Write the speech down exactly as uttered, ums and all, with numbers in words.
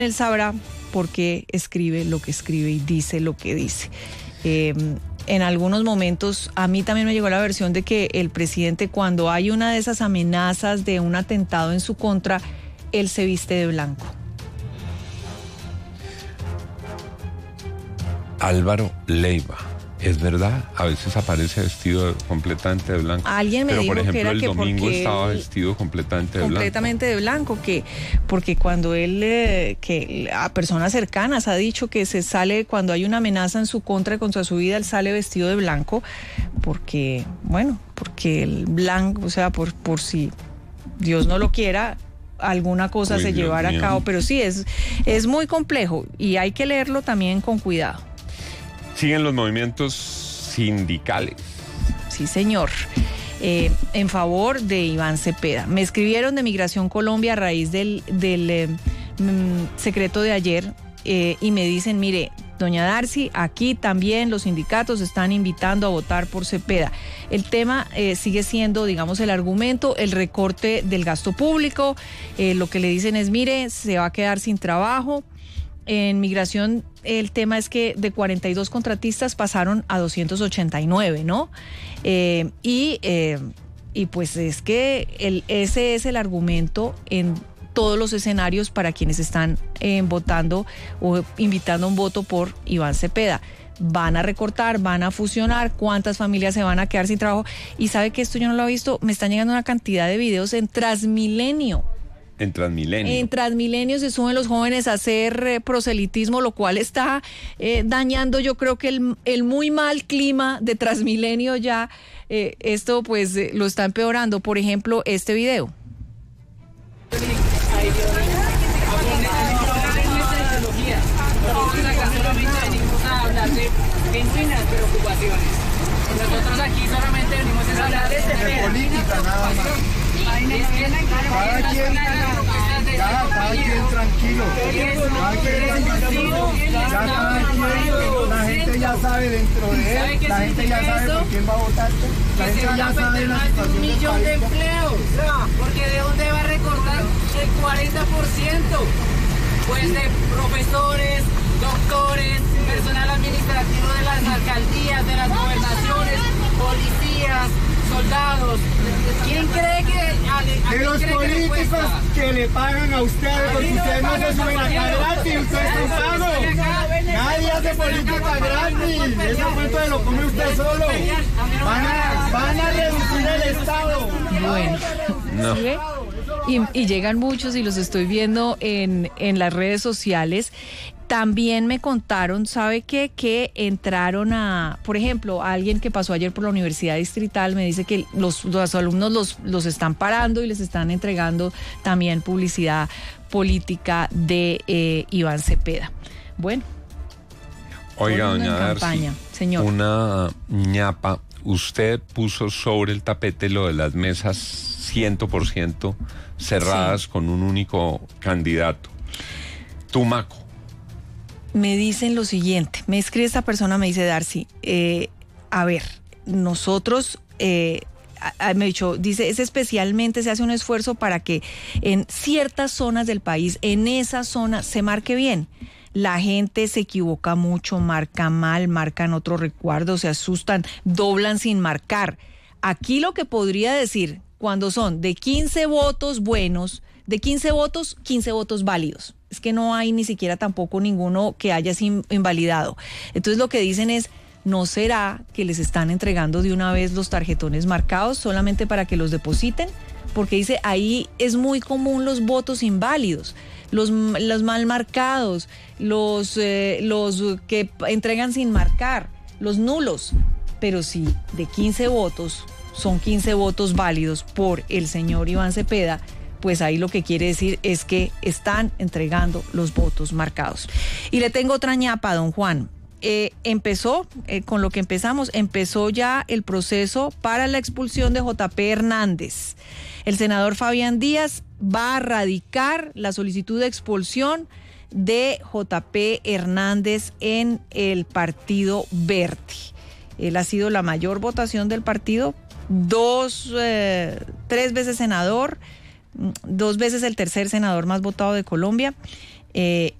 Él sabrá por qué escribe lo que escribe y dice lo que dice. Eh, en algunos momentos a mí también me llegó la versión de que el presidente, cuando hay una de esas amenazas de un atentado en su contra, él se viste de blanco. Álvaro Leiva, es verdad, a veces aparece vestido completamente de blanco. Alguien me Pero dijo por ejemplo que era el que domingo porque estaba él, vestido completamente de completamente blanco. de blanco, que porque cuando él, eh, que a personas cercanas ha dicho que se sale, cuando hay una amenaza en su contra, contra su vida, él sale vestido de blanco, porque, bueno, porque el blanco, o sea, por, por si Dios no lo quiera, alguna cosa Uy, se Dios llevará mío. a cabo, pero sí, es, es muy complejo y hay que leerlo también con cuidado. Siguen los movimientos sindicales. Sí, señor. Eh, en favor de Iván Cepeda. Me escribieron de Migración Colombia a raíz del, del eh, mm, secreto de ayer eh, y me dicen, mire, doña Darcy, aquí también los sindicatos están invitando a votar por Cepeda. El tema eh, sigue siendo, digamos, el argumento, el recorte del gasto público. Eh, lo que le dicen es, mire, se va a quedar sin trabajo. En Migración el tema es que de cuarenta y dos contratistas pasaron a doscientos ochenta y nueve, ¿no? Eh, y, eh, y pues es que el, ese es el argumento en todos los escenarios para quienes están eh, votando o invitando a un voto por Iván Cepeda. Van a recortar, van a fusionar, cuántas familias se van a quedar sin trabajo. Y sabe que esto yo no lo he visto, me están llegando una cantidad de videos en Transmilenio. En Transmilenio. En Transmilenio se suben los jóvenes a hacer eh, proselitismo, lo cual está eh, dañando, yo creo que el, el muy mal clima de Transmilenio ya, eh, esto pues eh, lo está empeorando. Por ejemplo, este video. Nosotros aquí solamente venimos a hablar de política nada más. Cada quien, ya, cada quien tranquilo. Cada quien tranquilo. Ya cada quien, la gente ya sabe dentro de él, la gente ya sabe por quién va a votar. La gente ya sabe la situación un millón de empleos, porque de dónde va a recortar el cuarenta por ciento, pues de profesores, doctores, personal administrativo de las alcaldías, de las gobernaciones, policías, soldados. ¿Quién cree que a, a de los cree políticos que, le que le pagan a ustedes, porque ustedes no se suben acá gratis, ustedes están pagos. Nadie hace política gratis, ese cuento de lo come usted solo. Van a, van a reducir el Estado. Bueno, No. ¿sí ve? Y, y llegan muchos y los estoy viendo en, en las redes sociales. También me contaron, ¿sabe qué? Que entraron a, por ejemplo, a alguien que pasó ayer por la Universidad Distrital, me dice que los, los alumnos los, los están parando y les están entregando también publicidad política de eh, Iván Cepeda. Bueno. Oiga, todo el mundo doña en Darcy, campaña, señor. una ñapa. Usted puso sobre el tapete lo de las mesas cien por ciento cerradas, sí, con un único candidato. Tumaco. Me dicen lo siguiente, me escribe esta persona, me dice, Darcy, eh, a ver, nosotros, eh, a, a, me ha dicho, dice, es especialmente, se hace un esfuerzo para que en ciertas zonas del país, en esa zona, se marque bien. La gente se equivoca mucho, marca mal, marcan otro recuerdo, se asustan, doblan sin marcar. Aquí lo que podría decir, cuando son de quince votos buenos, de quince votos, quince votos válidos. Es que no hay ni siquiera tampoco ninguno que haya sido invalidado. Entonces lo que dicen es, ¿no será que les están entregando de una vez los tarjetones marcados solamente para que los depositen? Porque dice, ahí es muy común los votos inválidos, los, los mal marcados, los, eh, los que entregan sin marcar, los nulos. Pero si de quince votos son quince votos válidos por el señor Iván Cepeda, pues ahí lo que quiere decir es que están entregando los votos marcados. Y le tengo otra ñapa, don Juan. Eh, empezó, eh, con lo que empezamos, empezó ya el proceso para la expulsión de J P Hernández. El senador Fabián Díaz va a radicar la solicitud de expulsión de J P Hernández en el Partido Verde. Él ha sido la mayor votación del partido, dos, eh, tres veces senador, dos veces el tercer senador más votado de Colombia. eh,